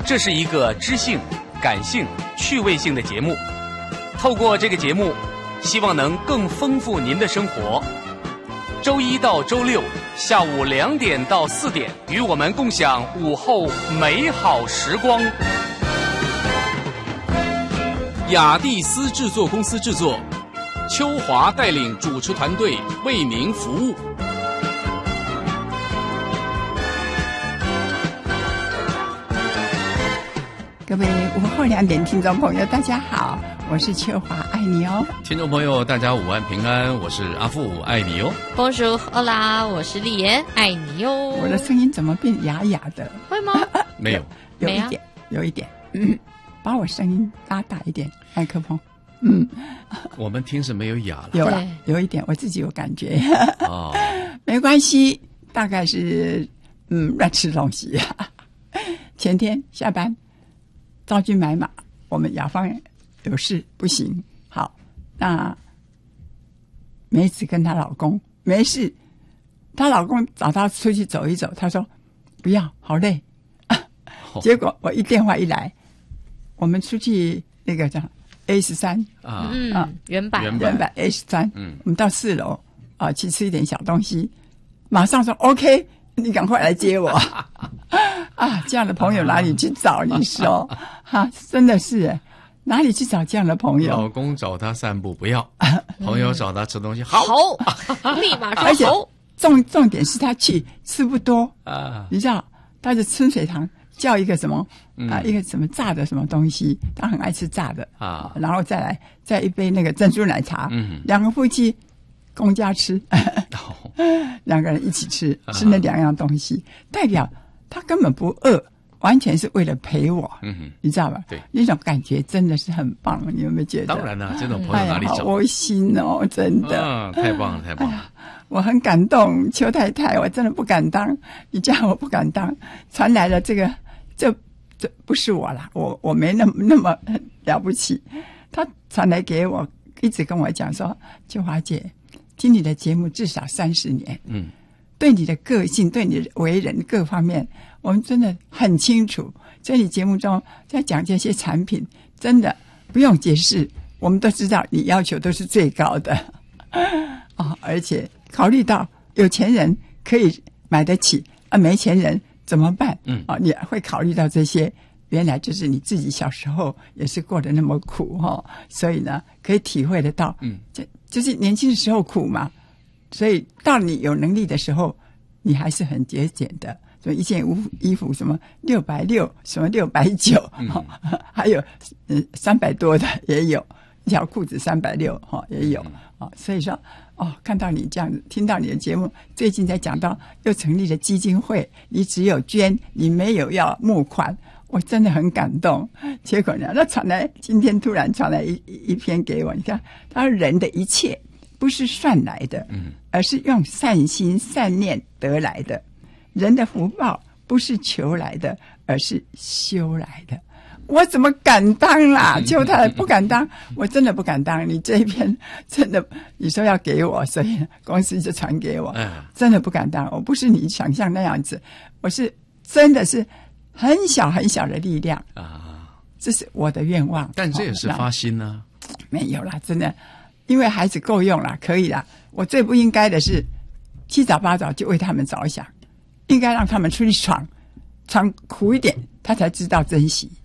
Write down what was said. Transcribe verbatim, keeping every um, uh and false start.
这是一个知性、感性、趣味性的节目。透过这个节目，希望能更丰富您的生活。周一到周六下午两点到四点，与我们共享午后美好时光。雅蒂斯制作公司制作，秋华带领主持团队为您服务。 各位午后两点听众朋友，大家好，我是秋华，爱你哦。 听众朋友，大家午安平安，我是阿富，爱你哦。 Bonjour， Hola， 我是丽妍，爱你哟。 我的声音怎么变哑哑的？ 会吗？ 没有， 有一点，有一点。嗯，把我声音拉大一点，麦克风。嗯， 我们听是没有哑了， 有了，有一点，我自己有感觉。 哦， 没关系，大概是嗯乱吃东西。前天下班。招军买马，我们雅芳有事不行。好，那梅子跟她老公没事，她老公找她出去走一走，她说不要，好累。啊哦、结果我一电话一来，我们出去那个叫 A 十三啊，嗯，原版原版 A 十三，嗯，我们到四楼啊去吃一点小东西，马上说 OK。你赶快来接我啊！这样的朋友哪里去找？你说哈、啊，真的是哪里去找这样的朋友？ 老公找他散步不要，朋友找他吃东西好， 好，立马说好。 而且重重点是他去吃不多啊， 你知道，他是春水堂叫一个什么啊、嗯，一个什么炸的什么东西，他很爱吃炸的啊，然后再来再一杯那个珍珠奶茶，嗯，两个夫妻公家吃。两个人一起吃吃那两样东西，代表他根本不饿，完全是为了陪我，嗯，你知道吧？ 对， 那种感觉真的是很棒，你有没有觉得？ 当然了，这种朋友哪里找？ 哎呀，好窝心哦，真的， 啊，太棒了，太棒了、哎！ 我很感动，邱太太，我真的不敢当，你叫我不敢当。传来了这个，这这不是我啦，我我没那么那么了不起。他传来给我，一直跟我讲说，秋华姐。听你的节目至少三十年，嗯，对你的个性、对你的为人各方面，我们真的很清楚。在你节目中在讲这些产品，真的不用解释，我们都知道你要求都是最高的哦，而且考虑到有钱人可以买得起，啊，没钱人怎么办？嗯，啊、哦，你会考虑到这些。原来就是你自己小时候也是过得那么苦哈、哦，所以呢，可以体会得到，嗯，这就是年轻的时候苦嘛，所以到你有能力的时候，你还是很节俭的。所以一件衣服什么六百六，什么六百九，还有嗯三百多的也有，一条裤子三百六哈也有啊、哦。所以说哦，看到你这样子，听到你的节目，最近在讲到又成立了基金会，你只有捐，你没有要募款。我真的很感动，结果呢，那传来今天突然传来一一篇给我，你看，他说人的一切不是算来的，嗯，而是用善心善念得来的；人的福报不是求来的，而是修来的。我怎么敢当啦？就他不敢当，我真的不敢当。你这一篇真的，你说要给我，所以公司就传给我，真的不敢当。我不是你想象那样子，我是真的是。很小很小的力量啊，这是我的愿望。 但这也是发心呢、 啊？没有啦，真的，因为孩子够用啦，可以啦。我最不应该的是七早八早就为他们着想，应该让他们出去闯，闯苦一点，他才知道珍惜。